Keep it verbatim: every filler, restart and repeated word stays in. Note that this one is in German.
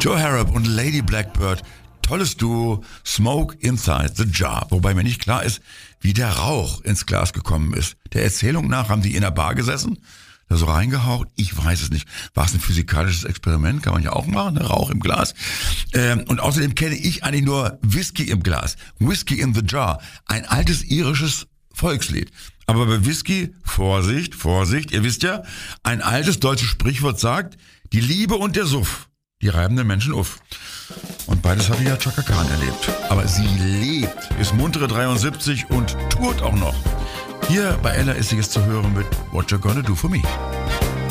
Joe Harrop und Lady Blackbird, tolles Duo, Smoke Inside the Jar. Wobei mir nicht klar ist, wie der Rauch ins Glas gekommen ist. Der Erzählung nach haben die in der Bar gesessen, da so reingehaucht, ich weiß es nicht. War es ein physikalisches Experiment? Kann man ja auch machen, ne? Rauch im Glas. Ähm, und außerdem kenne ich eigentlich nur Whisky im Glas. Whisky in the Jar. Ein altes irisches Volkslied. Aber bei Whisky, Vorsicht, Vorsicht, ihr wisst ja, ein altes deutsches Sprichwort sagt, die Liebe und der Suff, die reiben den Menschen auf. Und beides hatte ja Chaka Khan erlebt. Aber sie lebt, ist muntere dreiundsiebzig und tourt auch noch. Hier bei Ella ist sie jetzt zu hören mit What You Gonna Do For Me.